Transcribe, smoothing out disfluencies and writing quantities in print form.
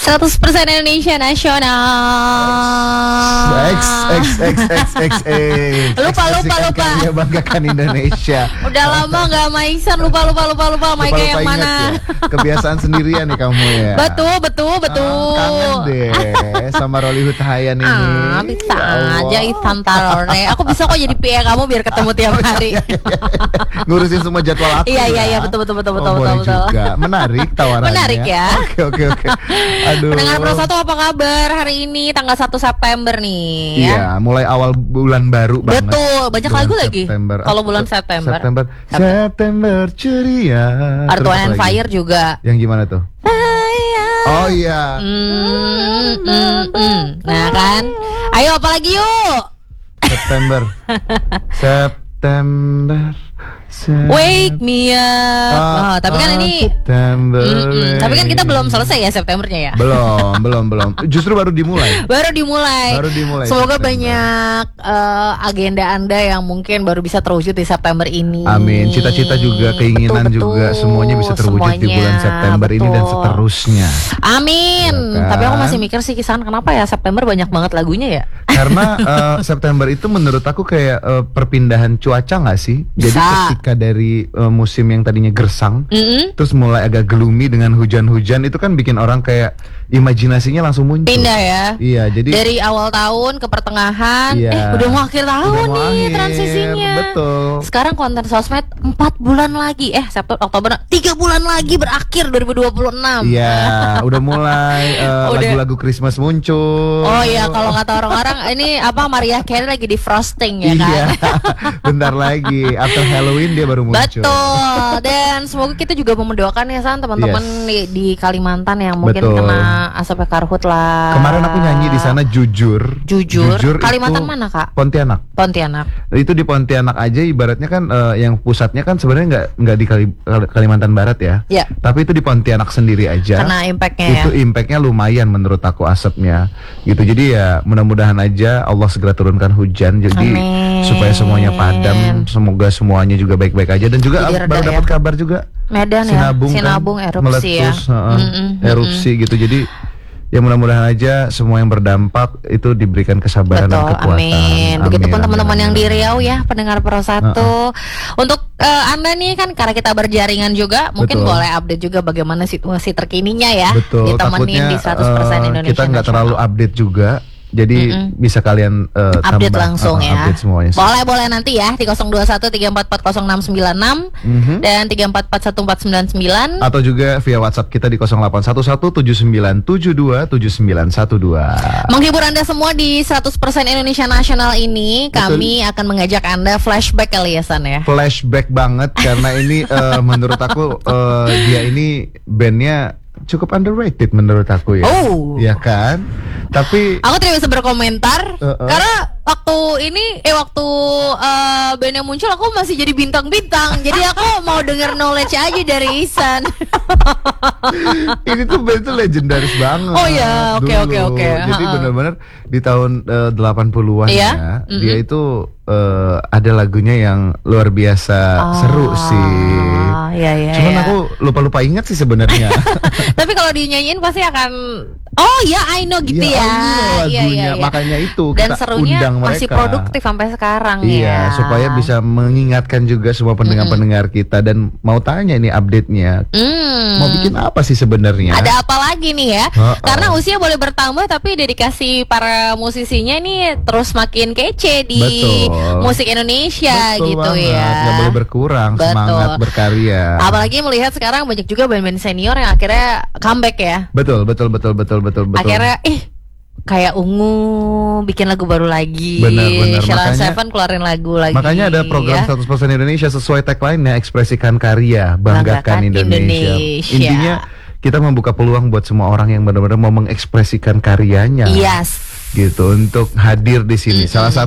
100% Indonesia Nasional. Lupa. Ya, banggakan Indonesia. Udah lama nggak Maisan, lupa. Maika yang mana? Ya. Kebiasaan sendirian nih kamu ya. Betul. Kangen deh sama Rolly Hutahayan ini. Bisa aja Isan Tarore. Aku bisa kok jadi PA kamu biar ketemu tiap hari. Ngurusin semua jadwal aku. Iya, betul. Boleh juga. Menarik tawarannya. Menarik ya. Oke. Aduh. Pendengar Pro 1 apa kabar hari ini tanggal 1 September nih? Iya, mulai awal bulan baru banget. Betul, banyak bulan lagu lagi. Kalau bulan September ceria. Earth, Wind and Fire juga. Yang gimana tuh? Oh iya. Nah kan, ayo apa lagi yuk? September. Wake me up. Tapi kan ini tapi kan kita belum selesai ya Septembernya ya. Belum. Justru baru dimulai. Semoga September. Banyak agenda Anda yang mungkin baru bisa terwujud di September ini. Amin. Cita-cita juga, keinginan juga semuanya bisa terwujud di bulan September ini dan seterusnya. Amin. Ya kan? Tapi aku masih mikir sih Kisan, kenapa ya September banyak banget lagunya ya? Karena September itu menurut aku kayak perpindahan cuaca nggak sih? Jadi ketika dari musim yang tadinya gersang, terus mulai agak gloomy dengan hujan-hujan, itu kan bikin orang kayak imajinasinya langsung muncul. Pindah ya. Iya, jadi dari awal tahun ke pertengahan, udah mau akhir tahun nih transisinya. Betul. Sekarang konten sosmed 4 bulan lagi, September, Oktober, 3 bulan lagi berakhir 2026. Iya, udah mulai lagu-lagu Christmas muncul. Oh iya, kalau kata orang-orang ini apa, Mariah Carey lagi di frosting ya kan? Iya, bentar lagi after Halloween dia baru muncul. Betul. Dan semoga kita juga mendoakan ya San teman-teman di Kalimantan yang mungkin kena asap karhut lah. Kemarin aku nyanyi di sana jujur. Kalimantan mana Kak? Pontianak. Itu di Pontianak aja ibaratnya kan yang pusatnya kan sebenarnya nggak di Kalimantan Barat ya. Iya. Tapi itu di Pontianak sendiri aja. Karena impactnya itu impactnya lumayan menurut aku asapnya. Gitu. Jadi ya mudah-mudahan aja Allah segera turunkan hujan. Jadi supaya semuanya padam. Semoga semuanya juga baik-baik aja. Dan juga baru dapat kabar juga Medan Sinabung kan, erupsi meletus, ya. Erupsi gitu. Jadi ya mudah-mudahan aja semua yang berdampak itu diberikan kesabaran dan kekuatan. Amin. Begitupun teman-teman yang di Riau ya, pendengar Pro 1. Untuk Anda nih kan karena kita berjaringan juga, mungkin boleh update juga bagaimana situasi terkininya ya. Betul. Ditemenin di 100% Indonesia. Kita nggak terlalu update juga. Jadi bisa kalian update langsung ya. Update semuanya. Boleh nanti ya di 021-344-0696 dan 344-1499 atau juga via WhatsApp kita di 0811-7972-7912. Menghibur Anda semua di 100% Indonesia Nasional ini. Kami akan mengajak Anda flashback kali ya San ya. Flashback banget karena ini menurut aku dia ini bandnya cukup underrated menurut aku ya. Ya kan? Tapi aku tidak bisa berkomentar karena waktu bandnya muncul aku masih jadi bintang-bintang. Jadi aku mau denger knowledge aja dari Isan. Ini tuh band tuh legendaris banget. Oh ya, oke. Jadi benar-benar di tahun 80-an ya. Dia itu ada lagunya yang luar biasa seru sih. Cuman aku lupa ingat sih sebenarnya. Tapi kalau dinyanyiin pasti akan I know gitu ya. Iya. Makanya itu dan kita serunya undang mereka. Masih produktif sampai sekarang ya. Iya, supaya bisa mengingatkan juga semua pendengar-pendengar kita. Dan mau tanya ini update-nya. Mau bikin apa sih sebenarnya? Ada apa lagi nih ya? Karena usia boleh bertambah tapi dedikasi para musisinya ini terus makin kece di musik Indonesia. Betul gitu banget. Ya. Gak boleh berkurang semangat berkarya. Apalagi melihat sekarang banyak juga band-band senior yang akhirnya comeback ya. Betul. Akhirnya kayak Ungu bikin lagu baru lagi. Benar. Sheila Seven keluarin lagu lagi. Makanya ada program 100% Indonesia sesuai tagline-nya, ekspresikan karya, banggakan Indonesia. Intinya kita membuka peluang buat semua orang yang benar-benar mau mengekspresikan karyanya. Yes. Gitu untuk hadir di sini. Salah satu